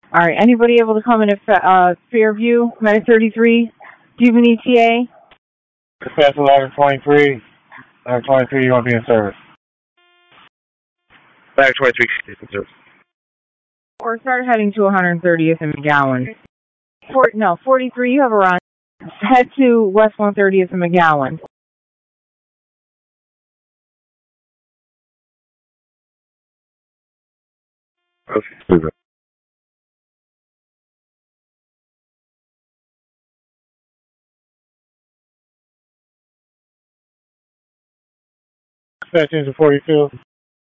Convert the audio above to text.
All right. Anybody able to come in at Fairview, Medic 33? Do you have an ETA? Dispatch 1123. 1123, you want to be in service? Back 23, in service. Or start heading to 130th and McGowan. 43, you have a run. Head to West 130th and McGowan. Okay. Dispatch engine 42.